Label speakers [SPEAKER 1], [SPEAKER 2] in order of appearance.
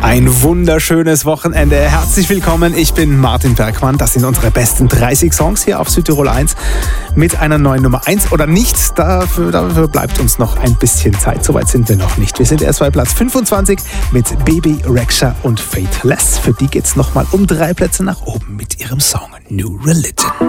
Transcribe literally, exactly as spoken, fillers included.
[SPEAKER 1] Ein wunderschönes Wochenende. Herzlich willkommen, ich bin Martin Bergmann. Das sind unsere besten dreißig Songs hier auf Südtirol eins mit einer neuen Nummer eins oder nicht. Dafür, dafür bleibt uns noch ein bisschen Zeit. Soweit sind wir noch nicht. Wir sind erst bei Platz fünfundzwanzig mit Bebe Rexha und Faithless. Für die geht's nochmal um drei Plätze nach oben mit ihrem Song New Religion.